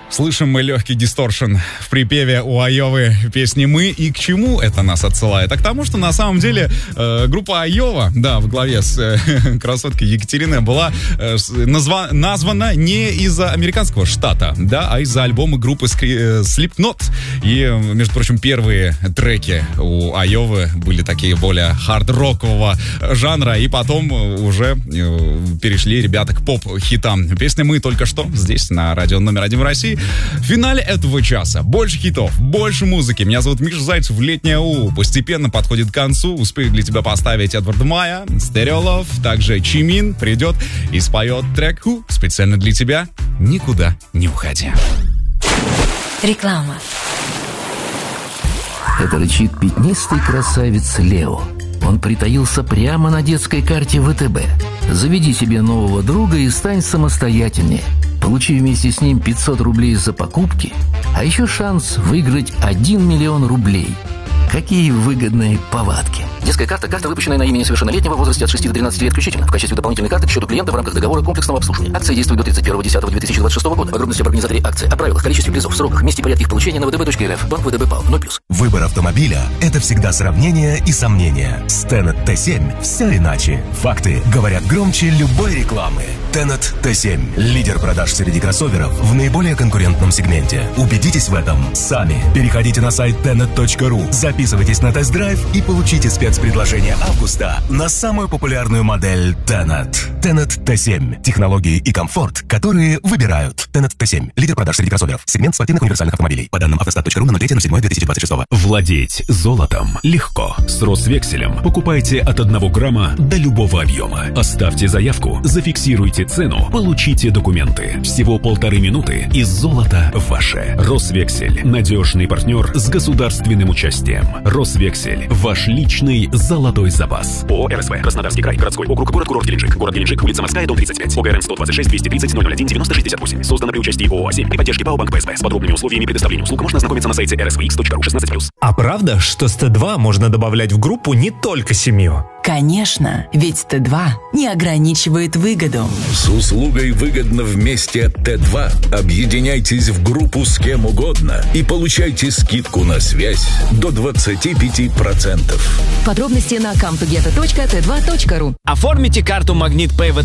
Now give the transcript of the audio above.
Слышим мы легкий дисторшн в припеве у Айовы песни «Мы». И к чему это нас отсылает? А к тому, что на самом деле группа Айова, да, в главе с красоткой Екатериной, была названа не из-за американского штата, да, а из-за альбома группы Slipknot. И, между прочим, первые треки у Айовы были такие более хард-рокового жанра, и потом уже перешли ребята к поп-хитам. Песня «Мы» только что здесь, на радио номер 1 в России. В финале этого часа больше хитов, больше музыки. Меня зовут Миша Зайцев, Летняя УУ постепенно подходит к концу. Успею для тебя поставить Эдвард Майя, Stereo Love, также Чимин придет и споет трек «Ху» специально для тебя. Никуда не уходи. Реклама. Это рычит пятнистый красавец Лео. Он притаился прямо на детской карте ВТБ. Заведи себе нового друга и стань самостоятельнее. Получи вместе с ним 500 рублей за покупки, а еще шанс выиграть 1 миллион рублей. Какие выгодные повадки. Детская карта – карта, выпущенная на имя несовершеннолетнего в возрасте от 6 до 13 лет включительно. В качестве дополнительной карты к счету клиента в рамках договора комплексного обслуживания. Акция действует до 31.10.2026 года. Подробности об организаторе акции, о правилах, количестве призов, сроках, месте и порядке их получения на vdb.rf. Банк ВТБ ПАО 0+. Выбор автомобиля – это всегда сравнение и сомнения. С Tenet T7 все иначе. Факты говорят громче любой рекламы. Tenet T7 – лидер продаж среди кроссоверов в наиболее конкурентном сегменте. Убедитесь в этом сами. Переходите на сайт tenet.ru, записывайтесь на тест-драйв и получите спецпредложение августа на самую популярную модель Tenet. Tenet T7 – технологии и комфорт, которые выбирают. Tenet T7 – лидер продаж среди кроссоверов. Сегмент спортивных универсальных автомобилей. По данным автостат.ру на 03.07.2026. Владеть золотом легко. С Росвекселем покупайте от 1 грамма до любого объема. Оставьте заявку, зафиксируйте цену, получите документы. Всего 1,5 минуты и золото ваше. Росвексель – надежный партнер с государственным участием. Росвексель – ваш личный золотой запас. ООО РСВ. Краснодарский край. Городской округ. Город Геленджик. Город Геленджик. Улица Морская, дом 35. ОГРН 126 230 001 9068. Создано при участии ООО «7» при поддержке ПАО Банк ПСБ. С подробными условиями предоставления услуг можно ознакомиться на сайте rsvx.ru 16+. А правда, что с Т2 можно добавлять в группу не только семью? Конечно, ведь Т2 не ограничивает выгоду. С услугой «Выгодно вместе» от Т2 объединяйтесь в группу с кем угодно и получайте скидку на связь до 25%. Подробности на comtogetto.t2.ru. Оформите карту Магнит Pay